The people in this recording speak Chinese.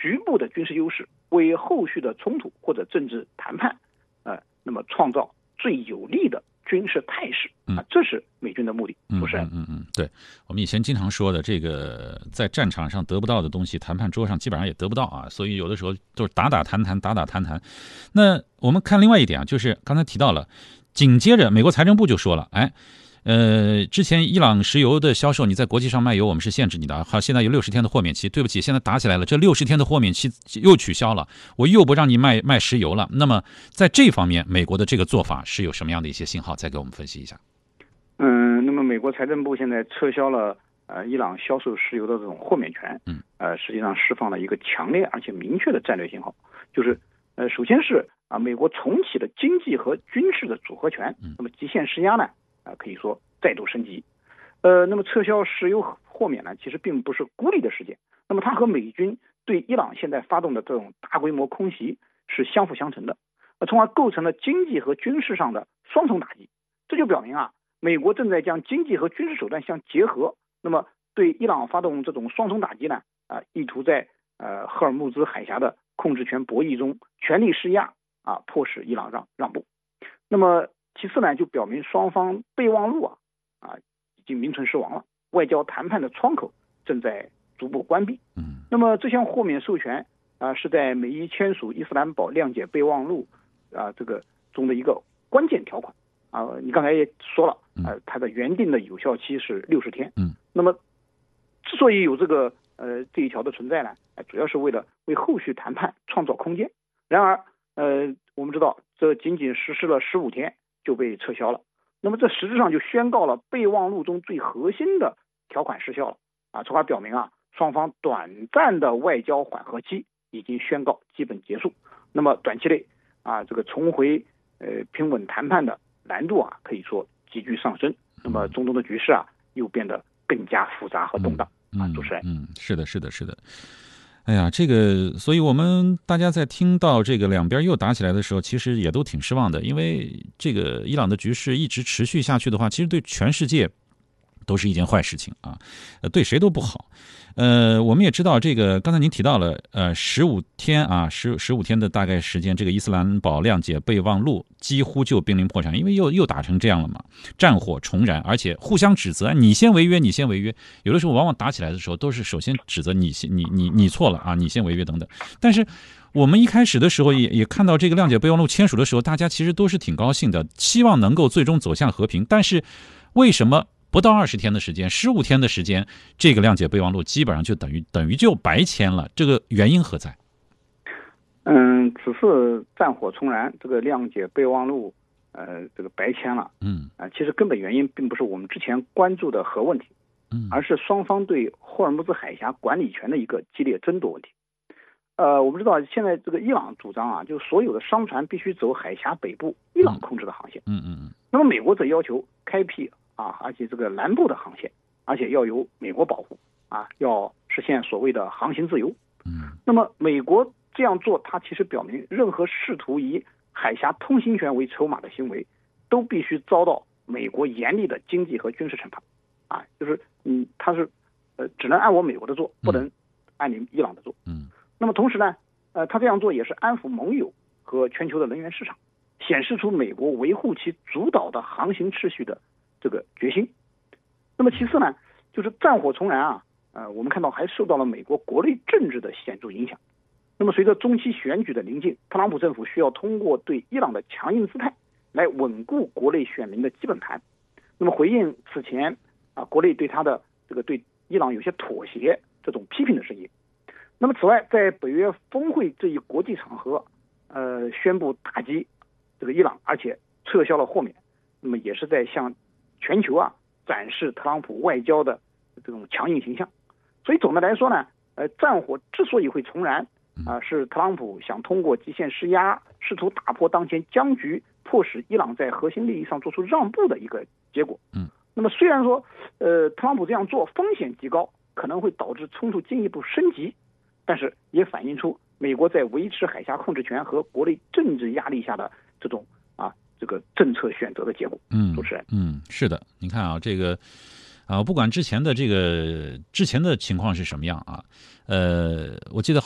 局部的军事优势，为后续的冲突或者政治谈判，那么创造最有利的军事态势这是美军的目的。不是？ 对，我们以前经常说的，这个在战场上得不到的东西，谈判桌上基本上也得不到啊，所以有的时候都是打打谈谈。那我们看另外一点啊，就是刚才提到了，紧接着美国财政部就说了，之前伊朗石油的销售，你在国际上卖油，我们是限制你的。好，现在有60天的豁免期，对不起，现在打起来了，这60天的豁免期又取消了，我又不让你卖石油了。那么在这方面，美国的这个做法是有什么样的一些信号？再给我们分析一下。 那么美国财政部现在撤销了伊朗销售石油的这种豁免权，实际上释放了一个强烈而且明确的战略信号，就是首先是美国重启了经济和军事的组合拳，那么极限施压呢可以说再度升级。那么撤销石油豁免呢，其实并不是孤立的事件，那么它和美军对伊朗现在发动的这种大规模空袭是相辅相成的，从而构成了经济和军事上的双重打击。这就表明美国正在将经济和军事手段相结合，那么对伊朗发动这种双重打击呢，意图在赫尔木兹海峡的控制权博弈中全力施压迫使伊朗让步。那么其次呢，就表明双方备忘录已经名存实亡了，外交谈判的窗口正在逐步关闭。那么这项豁免授权是在美伊签署伊斯兰堡谅解备忘录这个中的一个关键条款你刚才也说了它的原定的有效期是60天。那么之所以有这一条的存在呢，主要是为了为后续谈判创造空间。然而我们知道这仅仅实施了15天就被撤销了，那么这实质上就宣告了备忘录中最核心的条款失效了从而表明双方短暂的外交缓和期已经宣告基本结束。那么短期内这个重回平稳谈判的难度可以说急剧上升。那么中东的局势又变得更加复杂和动荡主持人。 是的。哎呀，所以我们大家在听到这个两边又打起来的时候，其实也都挺失望的，因为这个伊朗的局势一直持续下去的话，其实对全世界都是一件坏事情对谁都不好。我们也知道这个，刚才您提到了15天15天的大概时间，这个伊斯兰堡谅解备忘录几乎就濒临破产，因为又打成这样了嘛，战火重燃，而且互相指责，你先违约。有的时候往往打起来的时候，都是首先指责你错了你先违约等等。但是我们一开始的时候也看到这个谅解备忘录签署的时候，大家其实都是挺高兴的，希望能够最终走向和平。但是为什么不到20天的时间，15天的时间，这个谅解备忘录基本上就等于就白签了？这个原因何在？ 此次战火重燃，这个谅解备忘录这个白签了。其实根本原因并不是我们之前关注的核问题，而是双方对霍尔木兹海峡管理权的一个激烈争夺问题。我们知道现在这个伊朗主张就所有的商船必须走海峡北部伊朗控制的航线。那么美国则要求开辟而且这个南部的航线，而且要由美国保护要实现所谓的航行自由。那么美国这样做，它其实表明任何试图以海峡通行权为筹码的行为，都必须遭到美国严厉的经济和军事惩罚就是它是只能按我美国的做，不能按你伊朗的做。那么同时呢他这样做也是安抚盟友和全球的能源市场，显示出美国维护其主导的航行秩序的这个决心。那么其次呢，就是战火重燃我们看到还受到了美国国内政治的显著影响。那么随着中期选举的临近，特朗普政府需要通过对伊朗的强硬姿态来稳固国内选民的基本盘。那么回应此前国内对他的对伊朗有些妥协这种批评的声音。那么此外，在北约峰会这一国际场合宣布打击这个伊朗，而且撤销了豁免，那么也是在向全球展示特朗普外交的这种强硬形象。所以总的来说呢战火之所以会重燃是特朗普想通过极限施压，试图打破当前僵局，迫使伊朗在核心利益上做出让步的一个结果。那么虽然说特朗普这样做风险极高，可能会导致冲突进一步升级，但是也反映出美国在维持海峡控制权和国内政治压力下的这种这个政策选择的结果。主持人。 是的，你看这个不管之前的情况是什么样我记得